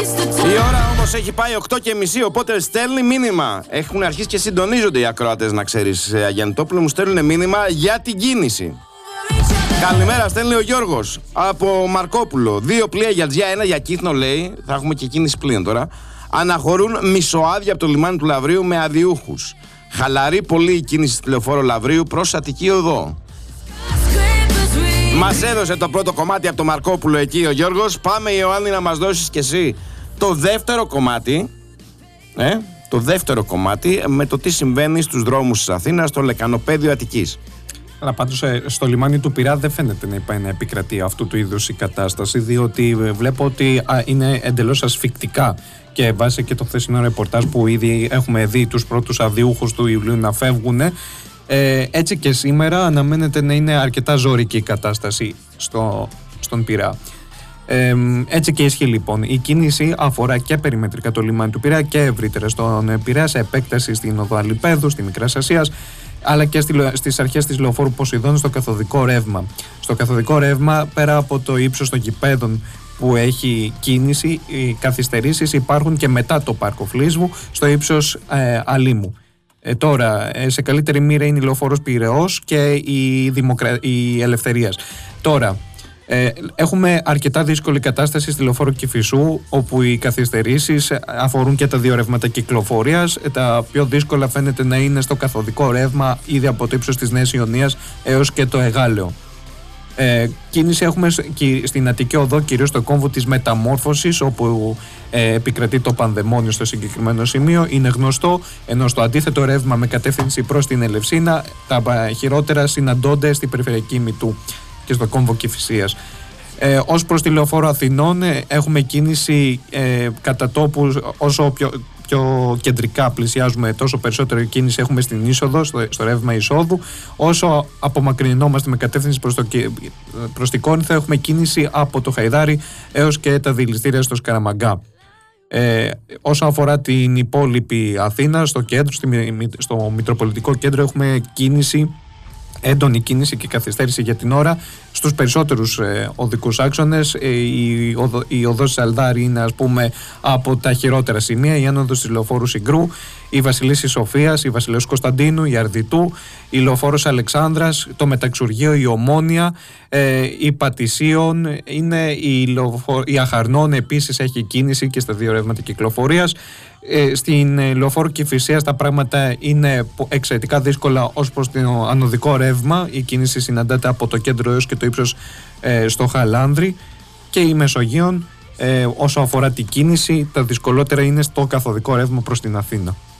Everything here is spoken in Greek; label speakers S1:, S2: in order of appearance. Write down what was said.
S1: Η ώρα όμως έχει πάει 8:30, οπότε στέλνει μήνυμα. Έχουν αρχίσει και συντονίζονται οι ακροατές, να ξέρεις, Αγιαννητόπουλο. Μου στέλνουν μήνυμα για την κίνηση. Καλημέρα, στέλνει ο Γιώργος από Μαρκόπουλο. 2 πλοία για Τζιά, 1 για Κύθνο, λέει. Θα έχουμε και κίνηση πλοίων τώρα. Αναχωρούν μισοάδια από το λιμάνι του Λαβρίου με αδιούχους. Χαλαρή πολύ η κίνηση στη λεωφόρο Λαβρίου προς Αττική Οδό. Μας έδωσε το πρώτο κομμάτι από το Μαρκόπουλο εκεί ο Γιώργος. Πάμε, Ιωάννη, να μας δώσεις και εσύ το δεύτερο κομμάτι. Το δεύτερο κομμάτι με το τι συμβαίνει στους δρόμους της Αθήνας, στο λεκανοπέδιο Αττικής.
S2: Αλλά πάντως στο λιμάνι του Πειραιά δεν φαίνεται να επικρατεί αυτού του είδους η κατάσταση, διότι βλέπω ότι είναι εντελώς ασφικτικά. Και βάσει και το χθεσινό ρεπορτάζ που ήδη έχουμε δει τους πρώτους αδιούχους του Ιουλίου να φεύγουν, έτσι και σήμερα αναμένεται να είναι αρκετά ζωρική η κατάσταση στον Πειραιά. Έτσι και ισχύει λοιπόν. Η κίνηση αφορά και περιμετρικά το λιμάνι του Πειραιά και ευρύτερα στον Πειραιά, σε επέκταση στην οδό Αλιπέδου, στη Μικράς Ασίας, αλλά και στις αρχές της λεωφόρου Ποσειδών στο καθοδικό ρεύμα. Στο καθοδικό ρεύμα, πέρα από το ύψος των γηπέδων που έχει κίνηση, οι καθυστερήσεις υπάρχουν και μετά το πάρκο Φλίσβου στο ύψος Αλήμου. Τώρα, σε καλύτερη μοίρα είναι η λεωφόρος Πειραιώς και η Ελευθερίας. Τώρα, έχουμε αρκετά δύσκολη κατάσταση στη λεωφόρο Κηφισού, όπου οι καθυστερήσεις αφορούν και τα δύο ρεύματα κυκλοφορίας. Τα πιο δύσκολα φαίνεται να είναι στο καθοδικό ρεύμα, ήδη από το ύψος της Νέας Ιωνίας έως και το Εγάλεο. Κίνηση έχουμε στην Αττική Οδό, κυρίως στο κόμβο της Μεταμόρφωσης, όπου επικρατεί το πανδαιμόνιο στο συγκεκριμένο σημείο. Είναι γνωστό, ενώ στο αντίθετο ρεύμα με κατεύθυνση προς την Ελευσίνα τα χειρότερα συναντώνται στην περιφερειακή Μητού και στο κόμβο Κηφισίας. Ως προς τη λεωφόρο Αθηνών έχουμε κίνηση κατά τόπους. Όσο πιο κεντρικά πλησιάζουμε, τόσο περισσότερη κίνηση έχουμε στην είσοδο, στο ρεύμα εισόδου. Όσο απομακρυνόμαστε με κατεύθυνση προς την Κόρινθο, έχουμε κίνηση από το Χαϊδάρι έως και τα δηληστήρια στο Σκαραμαγκά. Όσο αφορά την υπόλοιπη Αθήνα, στο κέντρο, στο Μητροπολιτικό Κέντρο, έχουμε έντονη κίνηση και καθυστέρηση για την ώρα στους περισσότερους οδικούς άξονες. Η οδός Σαλδάρη είναι, ας πούμε, από τα χειρότερα σημεία. Η άνοδος της λεωφόρου Συγκρού, η Βασιλίσσης Σοφίας, η Βασιλέως Κωνσταντίνου, η Αρδιτού, η λεωφόρος Αλεξάνδρας, το Μεταξουργείο, η Ομόνια, η Πατησίων, η Αχαρνών επίσης έχει κίνηση και στα δύο ρεύματα κυκλοφορίας. Στην λεωφόρο Κηφισίας τα πράγματα είναι εξαιρετικά δύσκολα ως προς το ανωδικό ρεύμα. Η κίνηση συναντάται από το κέντρο έως και το ύψος στο Χαλάνδρη. Και η Μεσογείων, όσο αφορά την κίνηση, τα δυσκολότερα είναι στο καθοδικό ρεύμα προς την Αθήνα.